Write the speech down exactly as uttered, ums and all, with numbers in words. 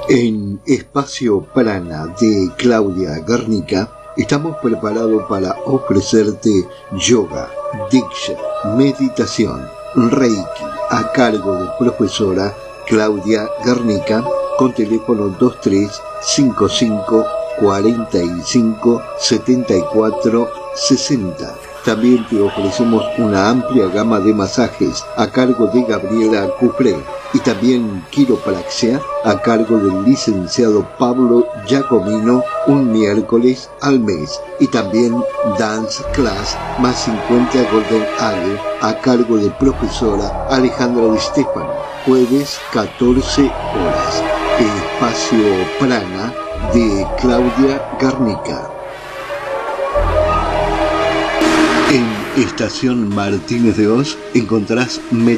En Espacio Prana de Claudia Garnica estamos preparados para ofrecerte yoga, diksha, meditación, reiki a cargo de profesora Claudia Garnica con teléfono dos tres cinco cinco cuatro cinco siete cuatro seis cero. También te ofrecemos una amplia gama de masajes a cargo de Gabriela Cufré y también quiropraxia a cargo del licenciado Pablo Giacomino un miércoles al mes y también Dance Class más cincuenta Golden Ale a cargo de profesora Alejandra Di Stefano, jueves catorce horas. Espacio Prana de Claudia Garnica. En Estación Martínez de Oz encontrás